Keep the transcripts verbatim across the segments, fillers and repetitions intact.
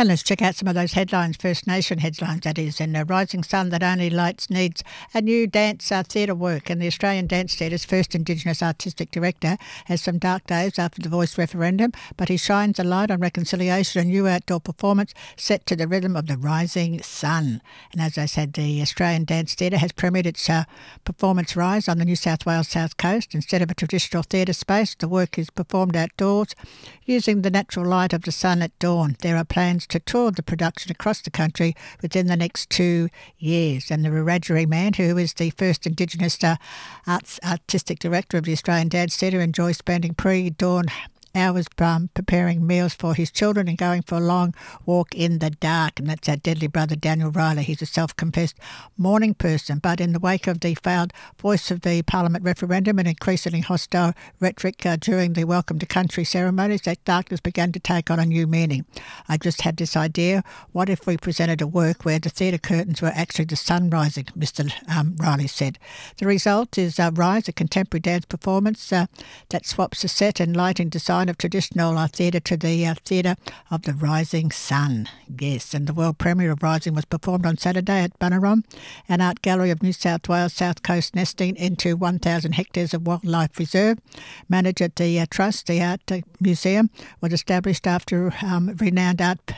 And let's check out some of those headlines, First Nation headlines that is, in a rising sun that only lights needs a new dance uh, theatre work. And the Australian Dance Theatre's first Indigenous artistic director has some dark days after the Voice referendum, but he shines a light on reconciliation, a new outdoor performance set to the rhythm of the rising sun. And as I said, the Australian Dance Theatre has premiered its uh, performance Rise on the New South Wales South Coast. Instead of a traditional theatre space, the work is performed outdoors using the natural light of the sun at dawn. There are plans to tour the production across the country within the next two years. And the Wiradjuri man, who is the first Indigenous uh, arts artistic director of the Australian Dance Theatre, enjoys spending pre-dawn hours um, preparing meals for his children and going for a long walk in the dark. And that's our deadly brother Daniel Riley. He's a self-confessed morning person, but in the wake of the failed Voice of the Parliament referendum and increasingly hostile rhetoric uh, during the Welcome to Country ceremonies, that darkness began to take on a new meaning. I just had this idea, what if we presented a work where the theatre curtains were actually the sun rising, Mister Um, Riley said. The result is uh, Rise, a contemporary dance performance uh, that swaps the set and lighting design of traditional uh, theatre to the uh, theatre of the rising sun. Yes, and the world premiere of Rising was performed on Saturday at Bunurong, an art gallery of New South Wales South Coast, nesting into one thousand hectares of wildlife reserve. Managed at the uh, Trust, the Art uh, Museum was established after um, renowned art,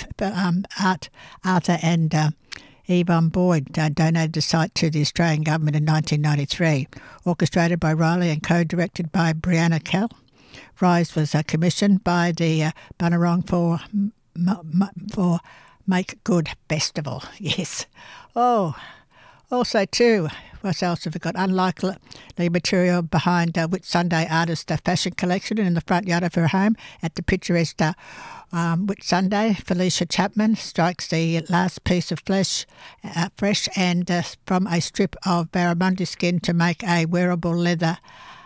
um, art Arthur and uh, Yvonne Boyd uh, donated the site to the Australian Government in nineteen ninety-three. Orchestrated by Riley and co-directed by Brianna Kell, Rise was uh, commissioned by the uh, Bunurong for m- m- for Make Good Festival. Yes. Oh, also too, what else have we got? Unlikely material behind uh, Whitsunday artist uh, fashion collection in the front yard of her home at the picturesque uh, um, Whitsunday. Felicia Chapman strikes the last piece of flesh uh, fresh and uh, from a strip of barramundi skin to make a wearable leather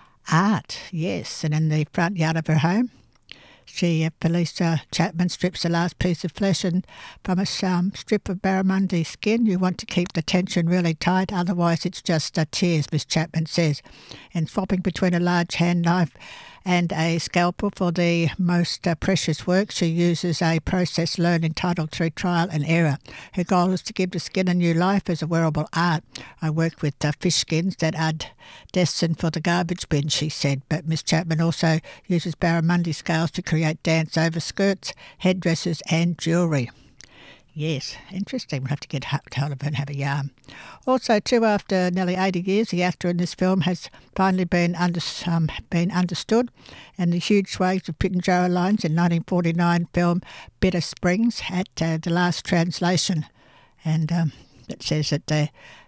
art. Yes, and in the front yard of her home, she, uh, Felicia Chapman, strips the last piece of flesh and from a um, strip of barramundi skin. You want to keep the tension really tight, otherwise it's just uh, tears, Miss Chapman says. And swapping between a large hand knife and a scalpel for the most uh, precious work, she uses a process learned entitled through trial and error. Her goal is to give the skin a new life as a wearable art. I work with uh, fish skins that are d- destined for the garbage bin, she said. But Miss Chapman also uses barramundi scales to create dance over skirts, headdresses and jewellery. Yes, interesting. We'll have to get hold of her and have a yarn. Also, too, after nearly eighty years, the actor in this film has finally been under, um, been understood, and the huge waves of Pitjantjatjara lines in nineteen forty-nine film Bitter Springs at uh, the last translation. And um, it says that the,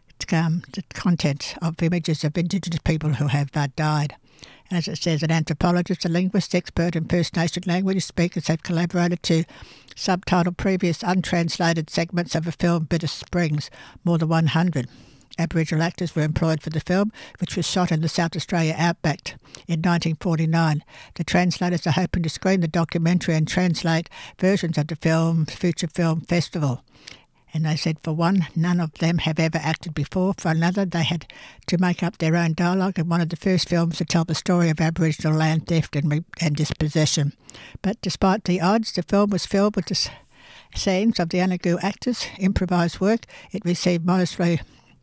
um, the content of images of Indigenous people who have uh, died. As it says, an anthropologist, a linguist, expert in First Nation language speakers have collaborated to subtitle previous untranslated segments of a film, Bitter Springs, more than one hundred. Aboriginal actors were employed for the film, which was shot in the South Australia outback in nineteen forty-nine. The translators are hoping to screen the documentary and translate versions of the film Future Film Festival. And they said, for one, none of them have ever acted before. For another, they had to make up their own dialogue in one of the first films to tell the story of Aboriginal land theft and, re- and dispossession. But despite the odds, the film was filled with the s- scenes of the Anagu actors' improvised work. It received mostly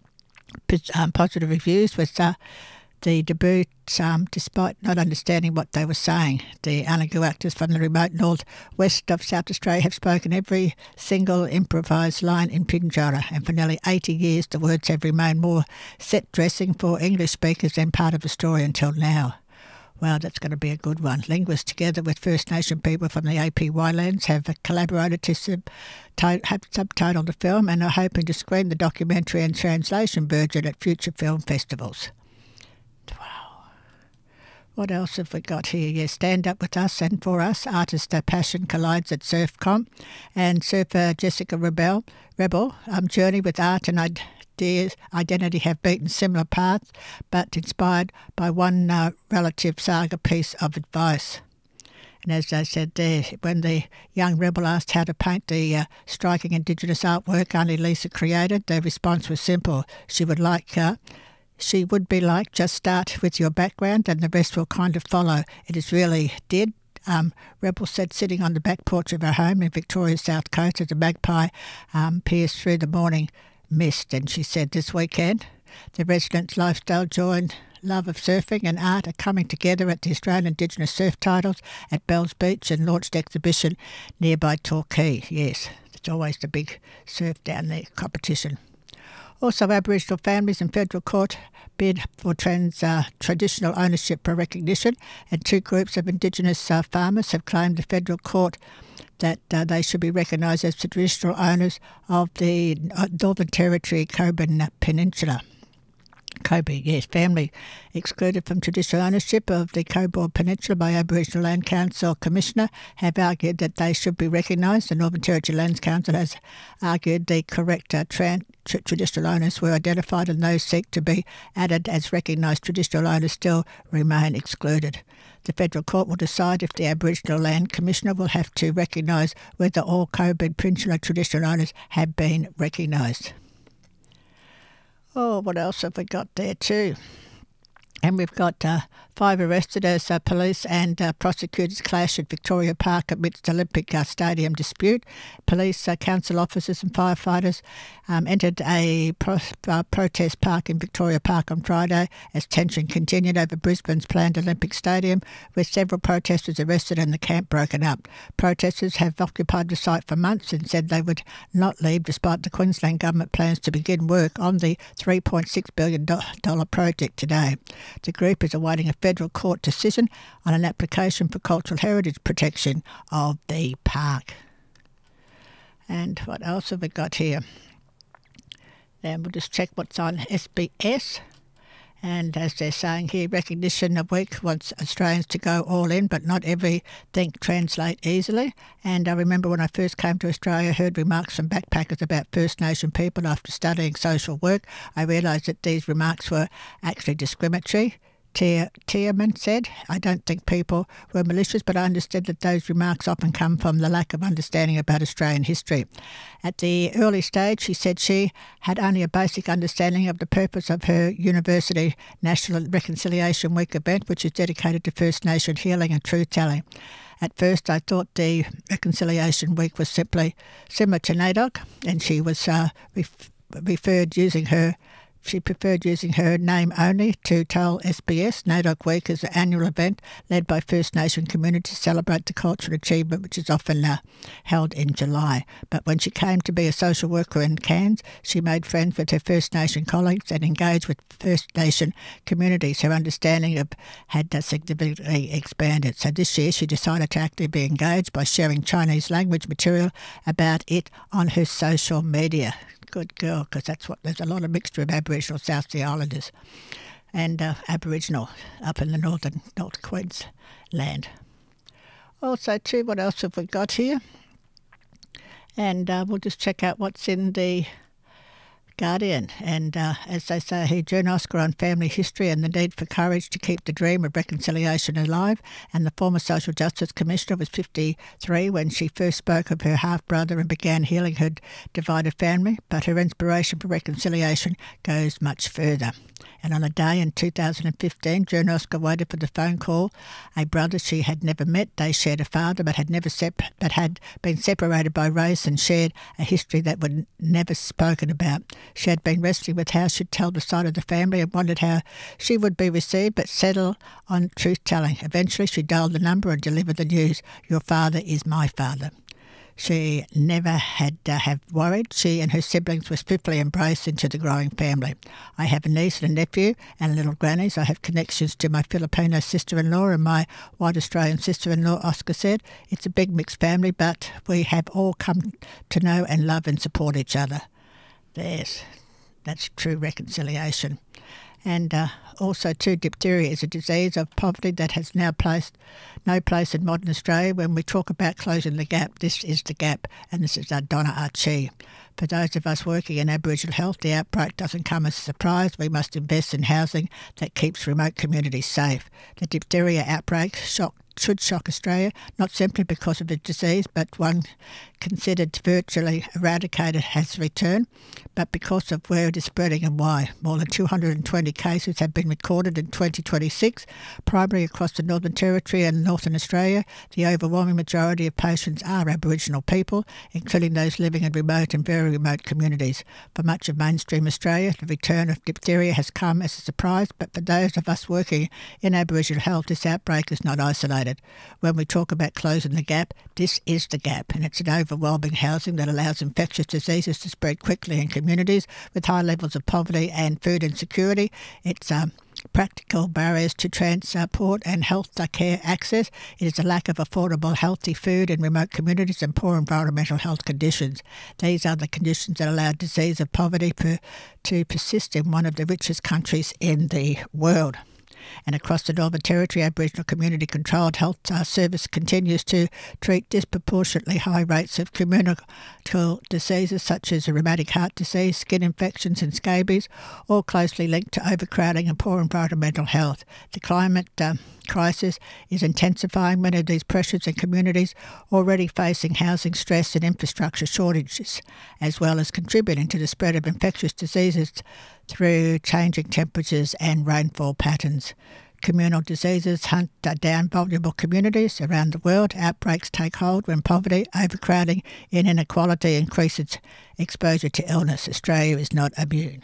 um, positive reviews, with uh, the debut, um, despite not understanding what they were saying. The Anagu actors from the remote north-west of South Australia have spoken every single improvised line in Pitjantjatjara, and for nearly eighty years the words have remained more set dressing for English speakers than part of the story until now. Well, that's going to be a good one. Linguists, together with First Nation people from the A P Y lands, have collaborated to sub- to- have subtitled the film and are hoping to screen the documentary and translation version at future film festivals. What else have we got here? Yes, Stand Up With Us and For Us. Artist uh, Passion collides at SurfCon. And surfer Jessica Rebel, Rebel um, journey with art and ideas, identity have beaten similar paths, but inspired by one uh, relative saga piece of advice. And as I said there, when the young rebel asked how to paint the uh, striking Indigenous artwork only Lisa created, their response was simple. She would like... Uh, She would be like, just start with your background and the rest will kind of follow. It is really did um, Rebel said sitting on the back porch of her home in Victoria's South Coast as a magpie um, pierced through the morning mist. And she said this weekend the residents' lifestyle, joy and love of surfing and art are coming together at the Australian Indigenous Surf Titles at Bells Beach and launched exhibition nearby Torquay. Yes, it's always the big surf down there competition. Also, Aboriginal families in federal court bid for trans uh, traditional ownership for recognition, and two groups of Indigenous uh, farmers have claimed the federal court that uh, they should be recognised as traditional owners of the Northern Territory Cobar Peninsula. Cobar, yes, family excluded from traditional ownership of the Cobar Peninsula by Aboriginal Land Council Commissioner have argued that they should be recognised. The Northern Territory Lands Council has argued the correct uh, trans traditional owners were identified and those seek to be added as recognised traditional owners still remain excluded. The Federal Court will decide if the Aboriginal Land Commissioner will have to recognise whether all Cobar Peninsula traditional owners have been recognised. Oh, what else have we got there too? And we've got uh, five arrested as uh, police and uh, prosecutors clash at Victoria Park amidst Olympic uh, Stadium dispute. Police, uh, council officers and firefighters um, entered a pro- uh, protest park in Victoria Park on Friday as tension continued over Brisbane's planned Olympic Stadium, with several protesters arrested and the camp broken up. Protesters have occupied the site for months and said they would not leave despite the Queensland Government plans to begin work on the three point six billion dollars project today. The group is awaiting a federal court decision on an application for cultural heritage protection of the park. And what else have we got here? Then we'll just check what's on S B S. And as they're saying here, Recognition Week wants Australians to go all in, but not everything translate easily. And I remember when I first came to Australia, I heard remarks from backpackers about First Nation people after studying social work. I realised that these remarks were actually discriminatory. Tierman said, I don't think people were malicious, but I understood that those remarks often come from the lack of understanding about Australian history. At the early stage, she said she had only a basic understanding of the purpose of her university National Reconciliation Week event, which is dedicated to First Nation healing and truth-telling. At first, I thought the Reconciliation Week was simply similar to NAIDOC, and she was uh, ref- referred using her She preferred using her name only to tell S B S. NAIDOC Week is an annual event led by First Nation communities to celebrate the cultural achievement, which is often uh, held in July. But when she came to be a social worker in Cairns, she made friends with her First Nation colleagues and engaged with First Nation communities. Her understanding of had uh, significantly expanded. So this year she decided to actively engage by sharing Chinese language material about it on her social media. Good girl, because that's what there's a lot of mixture of Aboriginal South Sea Islanders and uh, Aboriginal up in the northern North Queensland. Also, too, what else have we got here? And uh, we'll just check out what's in the Guardian. And uh, as they say here, June Oscar on family history and the need for courage to keep the dream of reconciliation alive. And the former Social Justice Commissioner was fifty-three when she first spoke of her half-brother and began healing her divided family. But her inspiration for reconciliation goes much further. And on a day in two thousand fifteen, June Oscar waited for the phone call. A brother she had never met. They shared a father, but had never sep- but had been separated by race and shared a history that was never spoken about. She had been wrestling with how she'd tell the side of the family and wondered how she would be received, but settled on truth-telling. Eventually, she dialed the number and delivered the news: "Your father is my father." She never had to have worried. She and her siblings were swiftly embraced into the growing family. I have a niece and a nephew and little grannies. I have connections to my Filipino sister-in-law and my white Australian sister-in-law, Oscar said. It's a big mixed family, but we have all come to know and love and support each other. There's, that's true reconciliation. And uh, also, too, diphtheria is a disease of poverty that has now placed no place in modern Australia. When we talk about closing the gap, this is the gap, and this is uh, Donna Archie. For those of us working in Aboriginal health, the outbreak doesn't come as a surprise. We must invest in housing that keeps remote communities safe. The diphtheria outbreak shocked should shock Australia, not simply because of the disease, but one considered virtually eradicated has returned, but because of where it is spreading and why. More than two hundred twenty cases have been recorded in twenty twenty-six, primarily across the Northern Territory and Northern Australia. The overwhelming majority of patients are Aboriginal people, including those living in remote and very remote communities. For much of mainstream Australia, the return of diphtheria has come as a surprise, but for those of us working in Aboriginal health, this outbreak is not isolated. When we talk about closing the gap, this is the gap, and it's an overwhelming housing that allows infectious diseases to spread quickly in communities with high levels of poverty and food insecurity. It's um, practical barriers to transport and health care access. It is a lack of affordable, healthy food in remote communities and poor environmental health conditions. These are the conditions that allow disease of poverty per, to persist in one of the richest countries in the world. And across the Northern Territory, Aboriginal community-controlled health uh, service continues to treat disproportionately high rates of communicable diseases such as rheumatic heart disease, skin infections and scabies, all closely linked to overcrowding and poor environmental health. The climate uh, crisis is intensifying many of these pressures in communities already facing housing stress and infrastructure shortages, as well as contributing to the spread of infectious diseases through changing temperatures and rainfall patterns. Communal diseases hunt down vulnerable communities around the world. Outbreaks take hold when poverty, overcrowding and inequality increases exposure to illness. Australia is not immune.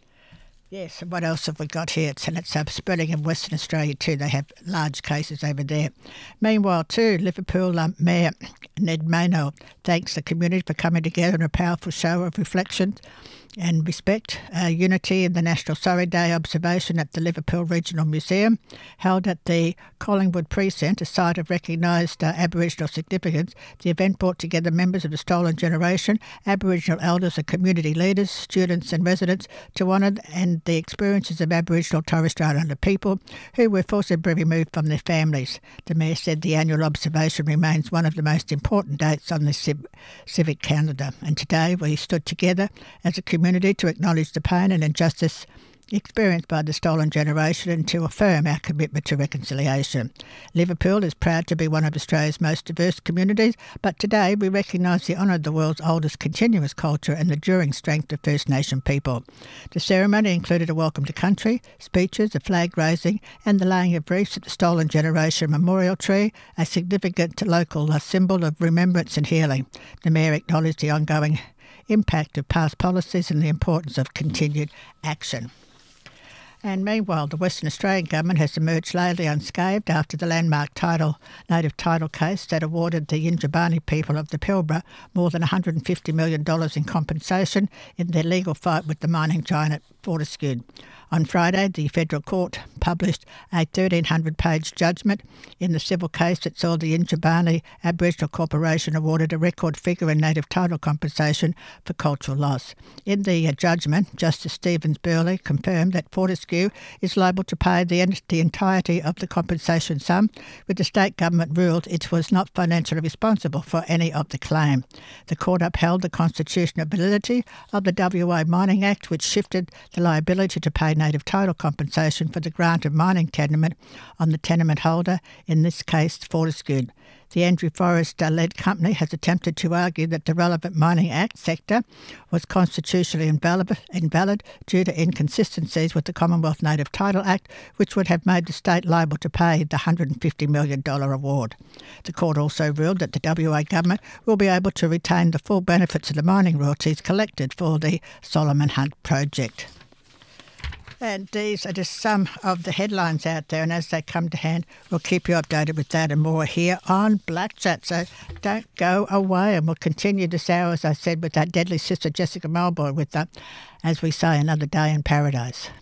Yes, and what else have we got here? And it's uh, spreading in Western Australia too. They have large cases over there. Meanwhile too, Liverpool um, Mayor Ned Maynell thanks the community for coming together in a powerful show of reflection and respect, uh, unity in the National Sorry Day observation at the Liverpool Regional Museum, held at the Collingwood Precinct, a site of recognised uh, Aboriginal significance. The event brought together members of the Stolen Generation, Aboriginal elders and community leaders, students and residents to honour and the experiences of Aboriginal and Torres Strait Islander people who were forcibly removed from their families. The Mayor said the annual observation remains one of the most important dates on the civ- civic calendar, and today we stood together as a community community to acknowledge the pain and injustice experienced by the Stolen Generation and to affirm our commitment to reconciliation. Liverpool is proud to be one of Australia's most diverse communities, but today we recognise the honour of the world's oldest continuous culture and the enduring strength of First Nation people. The ceremony included a welcome to country, speeches, a flag raising and the laying of wreaths at the Stolen Generation Memorial Tree, a significant local symbol of remembrance and healing. The Mayor acknowledged the ongoing impact of past policies and the importance of continued action. And meanwhile, the Western Australian Government has emerged lately unscathed after the landmark title, native title case that awarded the Yindjibarndi people of the Pilbara more than one hundred fifty million dollars in compensation in their legal fight with the mining giant Fortescue. On Friday, the Federal Court published a thirteen hundred page judgment in the civil case that saw the Yindjibarndi Aboriginal Corporation awarded a record figure in native title compensation for cultural loss. In the uh, judgment, Justice Stevens Burley confirmed that Fortescue is liable to pay the, en- the entirety of the compensation sum, with the state government ruled it was not financially responsible for any of the claim. The court upheld the constitutional validity of the W A Mining Act, which shifted the liability to pay native title compensation for the grant of mining tenement on the tenement holder, in this case Fortescue. The Andrew Forrest-led company has attempted to argue that the relevant Mining Act sector was constitutionally invalid, invalid due to inconsistencies with the Commonwealth Native Title Act, which would have made the state liable to pay the one hundred fifty million dollars award. The court also ruled that the W A government will be able to retain the full benefits of the mining royalties collected for the Solomon Hunt project. And these are just some of the headlines out there, and as they come to hand, we'll keep you updated with that and more here on Black Chat. So don't go away, and we'll continue this hour, as I said, with that deadly sister Jessica Malboy with, uh, as we say, another day in paradise.